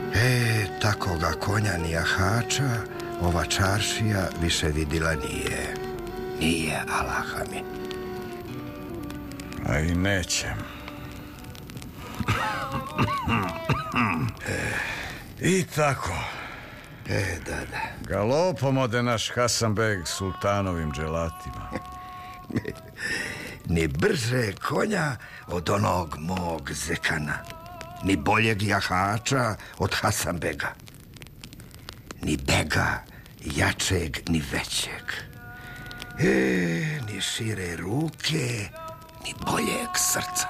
Takoga konja ni jahača ova čaršija više vidila nije. Nije, Allaha mi. A i nećem. I tako. Da. Galopom ode naš Hasanbeg sultanovim dželatima. Ni brže konja od onog mog zekana, ni boljeg jahača od Hasanbega, ni bega jačeg ni većeg, ni šire ruke ni boljeg srca.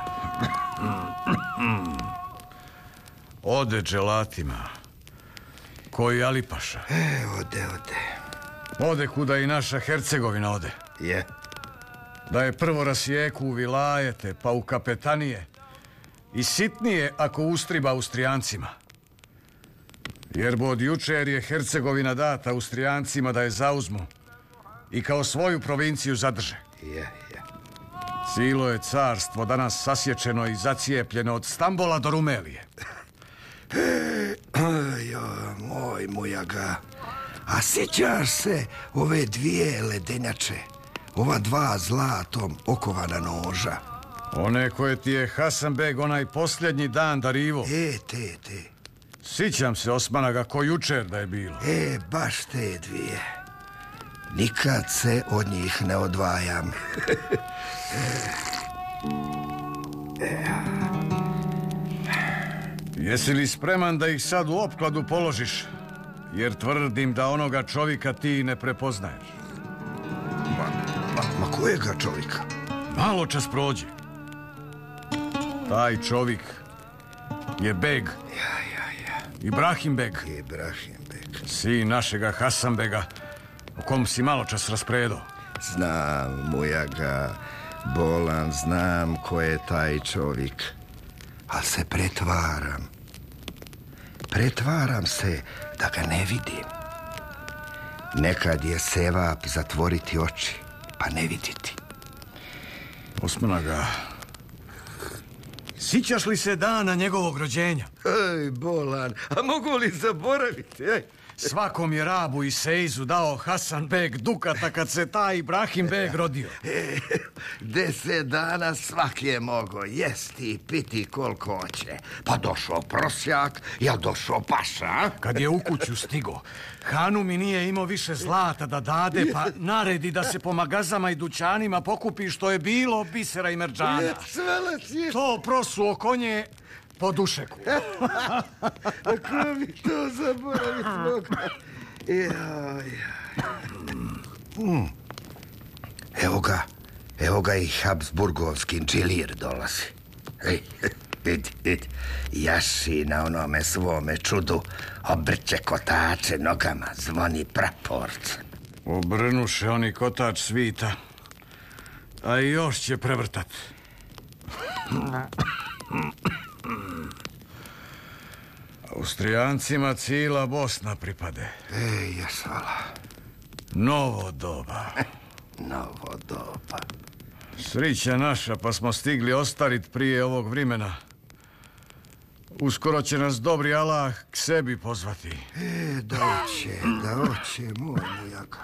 Ode dželatima. Koji Alipaša? Ode. Ode kuda i naša Hercegovina ode. Je. Da je prvo rasijeku u vilajete, pa u kapetanije. I sitnije ako ustriba Austrijancima. Jer od jučer je Hercegovina data Austrijancima da je zauzmu i kao svoju provinciju zadrže. Je. Cijelo je carstvo danas sasječeno i zacijepljeno od Stambola do Rumelije. Moj mujaga, a sjećaš se ove dvije ledenjače, ova dva zlatom okovana noža? One koje ti je Hasanbeg onaj posljednji dan darivo. Te. Sjećam se Osmanaga ko jučer da je bilo. Baš te dvije. Nikad se od njih ne odvajam. Jesi li spreman da ih sad u opkladu položiš? Jer tvrdim da onoga čovjeka ti ne prepoznaješ. Ma kojega čovjeka? Malo čas prođe. Taj čovjek je Beg. Ja. Ibrahim Beg. Sin našega Hasanbega, o kom si malo čas raspredo. Znam, mujaga, bolan, znam ko je taj čovjek. Ali se pretvaram. Pretvaram se da ga ne vidim. Nekad je sevap zatvoriti oči, pa ne vidjeti. Osmanaga, sjećaš li se dana njegovog rođenja? Bolan, a mogu li zaboraviti? Svakom je Rabu i Sejzu dao Hasanbeg dukata kad se taj Ibrahim Beg rodio. 10 dana svak je mogo jesti i piti koliko hoće. Pa došao prosjak, ja došao paša. Kad je u kuću stigo, Hanu mi nije imao više zlata da dade, pa naredi da se po magazama i dućanima pokupi što je bilo bisera i merđana. To prosuo konje po dušeku. Ako mi to zaboraviti mogu. Evo ga i Habsburgovski džilir dolazi. Vidi, jaši na onome svome čudu, obrće kotače nogama, zvoni praporce. Obrnuše oni kotač svita, a i još će prevrtat. Austrijancima cijela Bosna pripade. Jesvala. Novo doba. Srića naša, pa smo stigli ostarit prije ovog vremena. Uskoro će nas dobri Allah k sebi pozvati. Da oće, moj mujaka.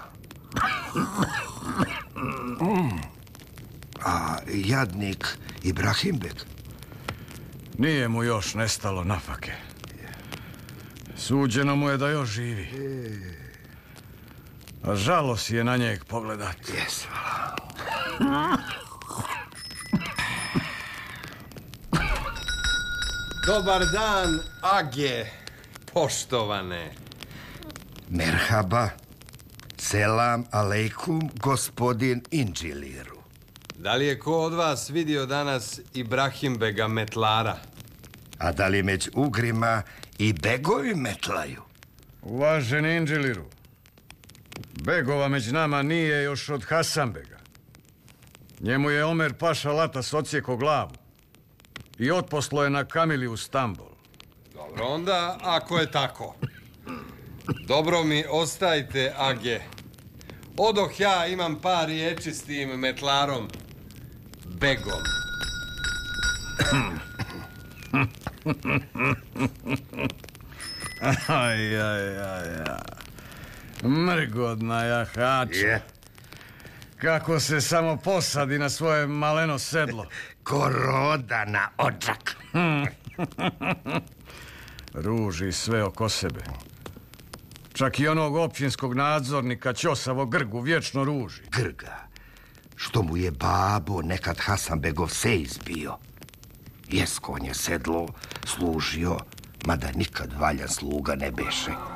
A jadnik Ibrahim Beg? Nije mu još nestalo nafake. Suđeno mu je da još živi. A žalost je na njeg pogledati. Jesvala. Dobar dan, Age, poštovane. Merhaba. Selam alejkum, gospodin Inđiliru. Da li je ko od vas vidio danas Ibrahim Bega metlara? A da li među ugrima i begovi metlaju? Uvaženi Inđiliru, Begova među nama nije još od Hasanbega. Njemu je Omer Paša Latas odsjeko glavu i otposlo je na Kamili u Stambol. Dobro, onda, ako je tako. Dobro mi ostajte, Age. Odoh ja imam par riječi s tim metlarom Begom. Aj. Mrgodna jahača. Je, Kako se samo posadi na svoje maleno sedlo. ko roda na odžak. Ruži sve oko sebe. Čak i onog općinskog nadzornika Ćosavo Grgu vječno ruži. Grga, što mu je babo nekad Hasanbegov sejz bio. Jeskonje sedlo služio, mada nikad valjan sluga ne beše.